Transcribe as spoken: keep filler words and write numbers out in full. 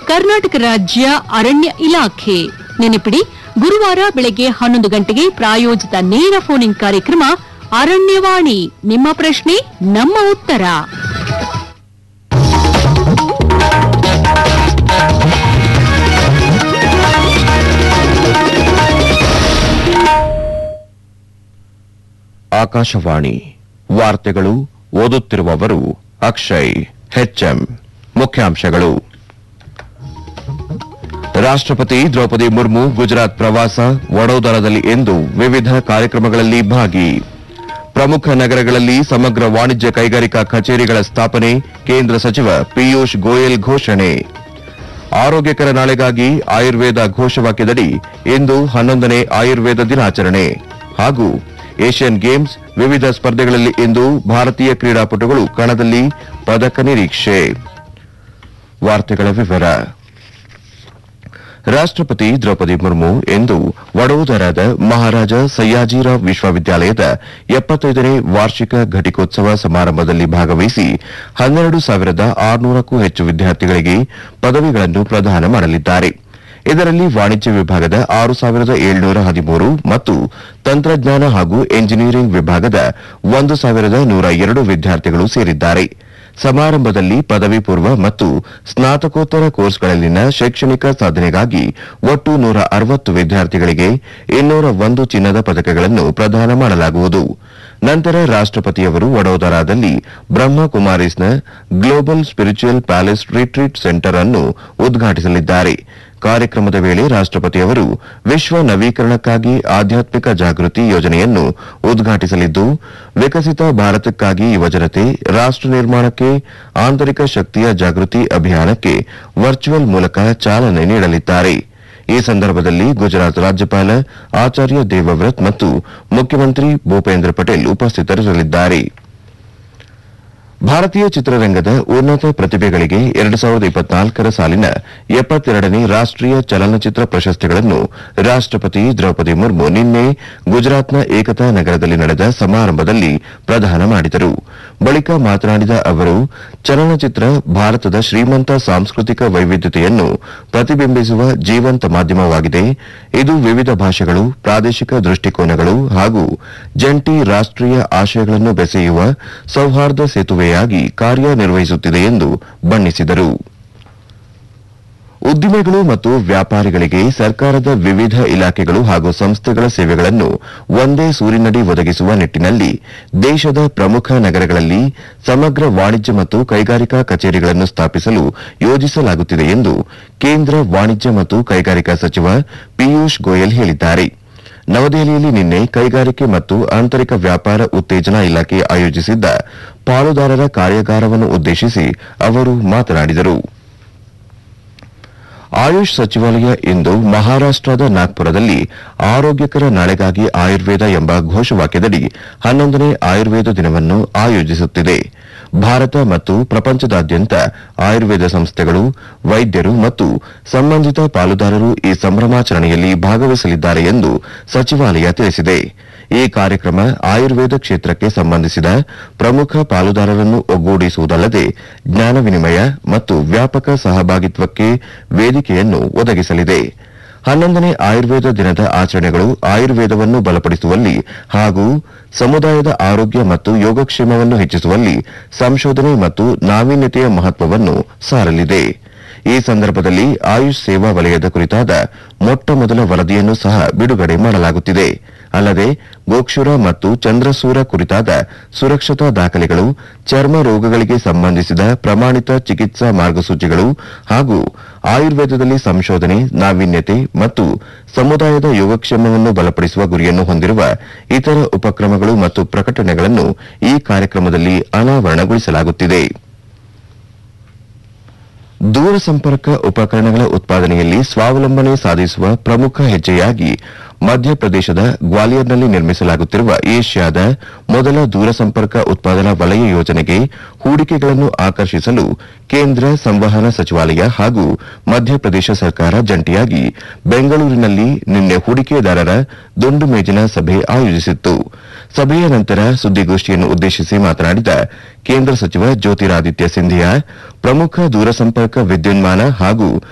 ಕರ್ನಾಟಕ ರಾಜ್ಯ ಅರಣ್ಯ ಇಲಾಖೆ. ನೆನಪಿಡಿ, ಗುರುವಾರ ಬೆಳಗ್ಗೆ ಹನ್ನೊಂದು ಗಂಟೆಗೆ ಪ್ರಾಯೋಜಿತ ನೇರ ಫೋನ್ ಇನ್ ಕಾರ್ಯಕ್ರಮ ಅರಣ್ಯವಾಣಿ. ನಿಮ್ಮ ಪ್ರಶ್ನೆ ನಮ್ಮ ಉತ್ತರ. ಆಕಾಶವಾಣಿ ವಾರ್ತೆಗಳು. ಓದುತ್ತಿರುವವರು ಅಕ್ಷಯ್ ಹೆಚ್ಎಂ. ಮುಖ್ಯಾಂಶಗಳು: ರಾಷ್ಟ್ರಪತಿ ದ್ರೌಪದಿ ಮುರ್ಮು ಗುಜರಾತ್ ಪ್ರವಾಸ, ವಡೋದರಾದಲ್ಲಿ ಇಂದು ವಿವಿಧ ಕಾರ್ಯಕ್ರಮಗಳಲ್ಲಿ ಭಾಗಿ. ಪ್ರಮುಖ ನಗರಗಳಲ್ಲಿ ಸಮಗ್ರ ವಾಣಿಜ್ಯ ಕೈಗಾರಿಕಾ ಕಚೇರಿಗಳ ಸ್ಥಾಪನೆ, ಕೇಂದ್ರ ಸಚಿವ ಪಿಯೂಷ್ ಗೋಯಲ್ ಘೋಷಣೆ. ಆರೋಗ್ಯಕರ ನಾಳೆಗಾಗಿ ಆಯುರ್ವೇದ ಘೋಷವಾಕ್ಯದಡಿ ಇಂದು ಹನ್ನೊಂದನೇ ಆಯುರ್ವೇದ ದಿನಾಚರಣೆ. ಹಾಗೂ ಏಷ್ಯನ್ ಗೇಮ್ಸ್ ವಿವಿಧ ಸ್ಪರ್ಧೆಗಳಲ್ಲಿ ಇಂದು ಭಾರತೀಯ ಕ್ರೀಡಾಪಟುಗಳು ಕಣದಲ್ಲಿ, ಪದಕ ನಿರೀಕ್ಷೆ. ವಾರ್ತೆಗಳ ವಿವರ. ರಾಷ್ಟ್ರಪತಿ ದ್ರೌಪದಿ ಮುರ್ಮು ಇಂದು ವಡೋದರಾದ ಮಹಾರಾಜ ಸಯ್ಯಾಜಿರಾವ್ ವಿಶ್ವವಿದ್ಯಾಲಯದ ಎಪ್ಪತ್ತೈದನೇ ವಾರ್ಷಿಕ ಘಟಿಕೋತ್ಸವ ಸಮಾರಂಭದಲ್ಲಿ ಭಾಗವಹಿಸಿ ಹನ್ನೆರಡು ಸಾವಿರದ ಆರುನೂರಕ್ಕೂ ಹೆಚ್ಚು ವಿದ್ಯಾರ್ಥಿಗಳಿಗೆ ಪದವಿಗಳನ್ನು ಪ್ರದಾನ ಮಾಡಲಿದ್ದಾರೆ. ಇದರಲ್ಲಿ ವಾಣಿಜ್ಯ ವಿಭಾಗದ ಆರು ಸಾವಿರದ ಏಳ್ನೂರ ಹದಿಮೂರು ಮತ್ತು ತಂತ್ರಜ್ಞಾನ ಹಾಗೂ ಎಂಜಿನಿಯರಿಂಗ್ ವಿಭಾಗದ ಒಂದು ಸಾವಿರದ ನೂರ ಎರಡು ವಿದ್ಯಾರ್ಥಿಗಳು ಸೇರಿದ್ದಾರೆ. ಸಮಾರಂಭದಲ್ಲಿ ಪದವಿ ಪೂರ್ವ ಮತ್ತು ಸ್ನಾತಕೋತ್ತರ ಕೋರ್ಸ್ಗಳಲ್ಲಿನ ಶೈಕ್ಷಣಿಕ ಸಾಧನೆಗಾಗಿ ಒಟ್ಟು ನೂರ ಅರವತ್ತು ವಿದ್ಯಾರ್ಥಿಗಳಿಗೆ ಇನ್ನೂರ ಒಂದು ಚಿನ್ನದ ಪದಕಗಳನ್ನು ಪ್ರದಾನ ಮಾಡಲಾಗುವುದು. ನಂತರ ರಾಷ್ಟ್ರಪತಿಯವರು ವಡೋದರಾದಲ್ಲಿ ಬ್ರಹ್ಮಕುಮಾರೀಸ್ನ global spiritual palace retreat centre ಅನ್ನು ಉದ್ಘಾಟಿಸಲಿದ್ದಾರೆ. ಕಾರ್ಯಕ್ರಮದ ವೇಳೆ ರಾಷ್ಟ್ರಪತಿಯವರು ವಿಶ್ವ ನವೀಕರಣಕ್ಕಾಗಿ ಆಧ್ಯಾತ್ಮಿಕ ಜಾಗೃತಿ ಯೋಜನೆಯನ್ನು ಉದ್ಘಾಟಿಸಲಿದ್ದು, ವಿಕಸಿತ ಭಾರತಕ್ಕಾಗಿ ಯುವಜನತೆ, ರಾಷ್ಟ್ರ ನಿರ್ಮಾಣಕ್ಕೆ ಆಂತರಿಕ ಶಕ್ತಿಯ ಜಾಗೃತಿ ಅಭಿಯಾನಕ್ಕೆ ವರ್ಚುವಲ್ ಮೂಲಕ ಚಾಲನೆ ನೀಡಲಿದ್ದಾರೆ. ಈ ಸಂದರ್ಭದಲ್ಲಿ ಗುಜರಾತ್ ರಾಜ್ಯಪಾಲ ಆಚಾರ್ಯ ದೇವವ್ರತ್ ಮತ್ತು ಮುಖ್ಯಮಂತ್ರಿ ಭೂಪೇಂದ್ರ ಪಟೇಲ್ ಉಪಸ್ಥಿತರಿರಲಿದ್ದಾರೆ. ಭಾರತೀಯ ಚಿತ್ರರಂಗದ ಉನ್ನತ ಪ್ರತಿಭೆಗಳಿಗೆ ಎರಡು ಸಾವಿರದ ಇಪ್ಪತ್ನಾಲ್ಕರ ಸಾಲಿನ ಎಪ್ಪತ್ತೆರಡನೇ ರಾಷ್ಟೀಯ ಚಲನಚಿತ್ರ ಪ್ರಶಸ್ತಿಗಳನ್ನು ರಾಷ್ಟ್ರಪತಿ ದ್ರೌಪದಿ ಮುರ್ಮು ನಿನ್ನೆ ಗುಜರಾತ್ನ ಏಕತಾ ನಗರದಲ್ಲಿ ನಡೆದ ಸಮಾರಂಭದಲ್ಲಿ ಪ್ರದಾನ ಮಾಡಿದರು. ಬಳಿಕ ಮಾತನಾಡಿದ ಅವರು, ಚಲನಚಿತ್ರ ಭಾರತದ ಶ್ರೀಮಂತ ಸಾಂಸ್ಕೃತಿಕ ವೈವಿಧ್ಯತೆಯನ್ನು ಪ್ರತಿಬಿಂಬಿಸುವ ಜೀವಂತ ಮಾಧ್ಯಮವಾಗಿದೆ. ಇದು ವಿವಿಧ ಭಾಷೆಗಳು, ಪ್ರಾದೇಶಿಕ ದೃಷ್ಟಿಕೋನಗಳು ಹಾಗೂ ಜಂಟಿ ರಾಷ್ಟೀಯ ಆಶಯಗಳನ್ನು ಬೆಸೆಯುವ ಸೌಹಾರ್ದ ಸೇತುವೆಯಾಗಿ ಕಾರ್ಯನಿರ್ವಹಿಸುತ್ತಿದೆ ಎಂದು ಬಣ್ಣಿಸಿದರು. ಉದ್ದಿಮೆಗಳು ಮತ್ತು ವ್ಯಾಪಾರಿಗಳಿಗೆ ಸರ್ಕಾರದ ವಿವಿಧ ಇಲಾಖೆಗಳು ಹಾಗೂ ಸಂಸ್ಥೆಗಳ ಸೇವೆಗಳನ್ನು ಒಂದೇ ಸೂರಿನಡಿ ಒದಗಿಸುವ ನಿಟ್ಟಿನಲ್ಲಿ ದೇಶದ ಪ್ರಮುಖ ನಗರಗಳಲ್ಲಿ ಸಮಗ್ರ ವಾಣಿಜ್ಯ ಮತ್ತು ಕೈಗಾರಿಕಾ ಕಚೇರಿಗಳನ್ನು ಸ್ಥಾಪಿಸಲು ಯೋಜಿಸಲಾಗುತ್ತಿದೆ ಎಂದು ಕೇಂದ್ರ ವಾಣಿಜ್ಯ ಮತ್ತು ಕೈಗಾರಿಕಾ ಸಚಿವ ಪಿಯೂಷ್ ಗೋಯಲ್ ಹೇಳಿದ್ದಾರೆ. ನವದೆಹಲಿಯಲ್ಲಿ ನಿನ್ನೆ ಕೈಗಾರಿಕೆ ಮತ್ತು ಆಂತರಿಕ ವ್ಯಾಪಾರ ಉತ್ತೇಜನಾ ಇಲಾಖೆ ಆಯೋಜಿಸಿದ್ದ ಪಾಲುದಾರರ ಕಾರ್ಯಾಗಾರವನ್ನು ಉದ್ದೇಶಿಸಿ ಅವರು ಮಾತನಾಡಿದರು. ಆಯುಷ್ ಸಚಿವಾಲಯ ಇಂದು ಮಹಾರಾಷ್ಟದ ನಾಗ್ಪುರದಲ್ಲಿ ಆರೋಗ್ಯಕರ ನಾಳೆಗಾಗಿ ಆಯುರ್ವೇದ ಎಂಬ ಘೋಷವಾಕ್ಯದಡಿ ಹನ್ನೊಂದನೇ ಆಯುರ್ವೇದ ದಿನವನ್ನು ಆಯೋಜಿಸುತ್ತಿದೆ. ಭಾರತ ಮತ್ತು ಪ್ರಪಂಚದಾದ್ಯಂತ ಆಯುರ್ವೇದ ಸಂಸ್ಥೆಗಳು, ವೈದ್ಯರು ಮತ್ತು ಸಂಬಂಧಿತ ಪಾಲುದಾರರು ಈ ಸಂಭ್ರಮಾಚರಣೆಯಲ್ಲಿ ಭಾಗವಹಿಸಲಿದ್ದಾರೆ ಎಂದು ಸಚಿವಾಲಯ ತಿಳಿಸಿದೆ. ಈ ಕಾರ್ಯಕ್ರಮ ಆಯುರ್ವೇದ ಕ್ಷೇತ್ರಕ್ಕೆ ಸಂಬಂಧಿಸಿದ ಪ್ರಮುಖ ಪಾಲುದಾರರನ್ನು ಒಗ್ಗೂಡಿಸುವುದಲ್ಲದೆ ಜ್ಞಾನ ವಿನಿಮಯ ಮತ್ತು ವ್ಯಾಪಕ ಸಹಭಾಗಿತ್ವಕ್ಕೆ ವೇದಿಕೆಯನ್ನು ಒದಗಿಸಲಿದೆ. ಹನ್ನೊಂದನೇ ಆಯುರ್ವೇದ ದಿನದ ಆಚರಣೆಗಳು ಆಯುರ್ವೇದವನ್ನು ಬಲಪಡಿಸುವಲ್ಲಿ ಹಾಗೂ ಸಮುದಾಯದ ಆರೋಗ್ಯ ಮತ್ತು ಯೋಗಕ್ಷೇಮವನ್ನು ಹೆಚ್ಚಿಸುವಲ್ಲಿ ಸಂಶೋಧನೆ ಮತ್ತು ನಾವೀನ್ಯತೆಯ ಮಹತ್ವವನ್ನು ಸಾರಲಿದೆ. ಈ ಸಂದರ್ಭದಲ್ಲಿ ಆಯುಷ್ ಸೇವಾ ವಲಯದ ಕುರಿತಾದ ಮೊಟ್ಟಮೊದಲ ವರದಿಯನ್ನು ಸಹ ಬಿಡುಗಡೆ ಮಾಡಲಾಗುತ್ತಿದೆ. ಅಲ್ಲದೆ ಗೋಕ್ಷುರ ಮತ್ತು ಚಂದ್ರಸೂರ ಕುರಿತಾದ ಸುರಕ್ಷತಾ ದಾಖಲೆಗಳು, ಚರ್ಮ ರೋಗಗಳಿಗೆ ಸಂಬಂಧಿಸಿದ ಪ್ರಮಾಣಿತ ಚಿಕಿತ್ಸಾ ಮಾರ್ಗಸೂಚಿಗಳು ಹಾಗೂ ಆಯುರ್ವೇದದಲ್ಲಿ ಸಂಶೋಧನೆ, ನಾವೀನ್ಯತೆ ಮತ್ತು ಸಮುದಾಯದ ಯೋಗಕ್ಷೇಮವನ್ನು ಬಲಪಡಿಸುವ ಗುರಿಯನ್ನು ಹೊಂದಿರುವ ಇತರ ಉಪಕ್ರಮಗಳು ಮತ್ತು ಪ್ರಕಟಣೆಗಳನ್ನು ಈ ಕಾರ್ಯಕ್ರಮದಲ್ಲಿ ಅನಾವರಣಗೊಳಿಸಲಾಗುತ್ತಿದೆ. ದೂರಸಂಪರ್ಕ ಉಪಕರಣಗಳ ಉತ್ಪಾದನೆಯಲ್ಲಿ ಸ್ವಾವಲಂಬನೆ ಸಾಧಿಸುವ ಪ್ರಮುಖ ಹೆಜ್ಜೆಯಾಗಿ ಮಧ್ಯಪ್ರದೇಶದ ಗ್ವಾಲಿಯರ್ನಲ್ಲಿ ನಿರ್ಮಿಸಲಾಗುತ್ತಿರುವ ಏಷ್ಯಾದ ಮೊದಲ ದೂರಸಂಪರ್ಕ ಉತ್ಪಾದನಾ ವಲಯ ಯೋಜನೆಗೆ ಹೂಡಿಕೆಗಳನ್ನು ಆಕರ್ಷಿಸಲು ಕೇಂದ್ರ ಸಂವಹನ ಸಚಿವಾಲಯ ಹಾಗೂ ಮಧ್ಯಪ್ರದೇಶ ಸರ್ಕಾರ ಜಂಟಿಯಾಗಿ ಬೆಂಗಳೂರಿನಲ್ಲಿ ನಿನ್ನೆ ಹೂಡಿಕೆದಾರರ ದುಂಡು ಮೇಜಿನ ಸಭೆ ಆಯೋಜಿಸಿತ್ತು. ಸಭೆಯ ನಂತರ ಸುದ್ದಿಗೋಷ್ಠಿಯನ್ನು ಉದ್ದೇಶಿಸಿ ಮಾತನಾಡಿದ ಕೇಂದ್ರ ಸಚಿವ ಜ್ಯೋತಿರಾದಿತ್ಯ ಸಿಂಧಿಯಾ, ಪ್ರಮುಖ ದೂರಸಂಪರ್ಕ ವಿದ್ಯುನ್ಮಾನ ಹಾಗೂ